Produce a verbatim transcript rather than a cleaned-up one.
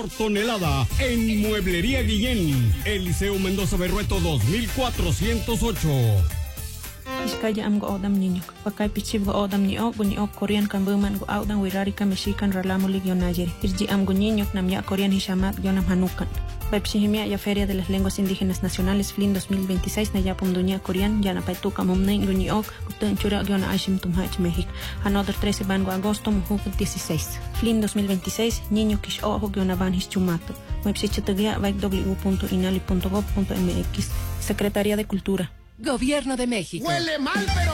tonelada en Mueblería Guillén, Eliseo Mendoza Berrueto dos mil cuatrocientos ocho. Iskaya am go odam niño, pakay pichib go odam ni ok, ni ok Korean kan buman go odam wirari ka mexican ralamo ligio nayeri. Irji am go niño nam ya Korean hishamat yonam hanukan. Pepsihimia ya Feria de las Lenguas Indígenas Nacionales Flin dos mil veintiséis na ya Punduña Korean ya na paituka mumnen go ni ok, guten chura yona ashim tumhach México. Another trece van go agosto mujuk dieciséis. Flin dos mil veintiséis niño kish ojo yona van hischumato. Website w punto inali punto gob punto m x. Secretaría de Cultura. Gobierno de México. Huele mal, pero